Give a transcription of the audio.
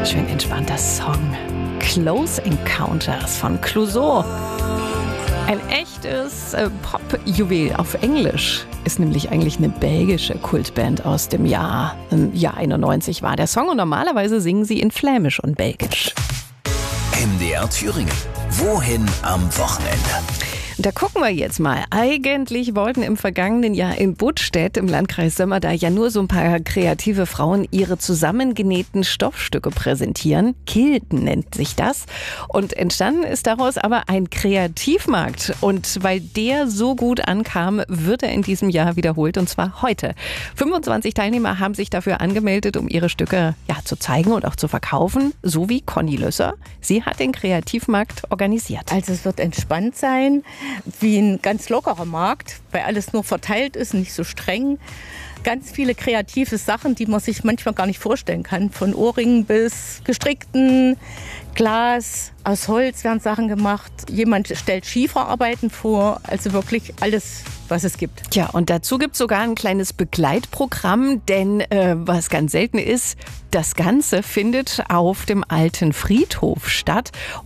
Schön entspannter Song. Close Encounters von Clouseau. Ein echtes Pop-Juwel auf Englisch. Ist nämlich eigentlich eine belgische Kultband aus dem Jahr 91 war der Song. Und normalerweise singen sie in Flämisch und Belgisch. MDR Thüringen. Wohin am Wochenende? Da gucken wir jetzt mal. Eigentlich wollten im vergangenen Jahr in Buttstedt im Landkreis Sömmerda ja nur so ein paar kreative Frauen ihre zusammengenähten Stoffstücke präsentieren. Kilten nennt sich das. Und entstanden ist daraus aber ein Kreativmarkt. Und weil der so gut ankam, wird er in diesem Jahr wiederholt, und zwar heute. 25 Teilnehmer haben sich dafür angemeldet, um ihre Stücke zu zeigen und auch zu verkaufen. So wie Conny Lösser. Sie hat den Kreativmarkt organisiert. Also es wird entspannt sein, wie ein ganz lockerer Markt, weil alles nur verteilt ist, nicht so streng. Ganz viele kreative Sachen, die man sich manchmal gar nicht vorstellen kann. Von Ohrringen bis gestrickten Glas, aus Holz werden Sachen gemacht. Jemand stellt Schieferarbeiten vor, also wirklich alles, was es gibt. Tja, und dazu gibt es sogar ein kleines Begleitprogramm, denn was ganz selten ist, das Ganze findet auf dem alten Friedhof statt.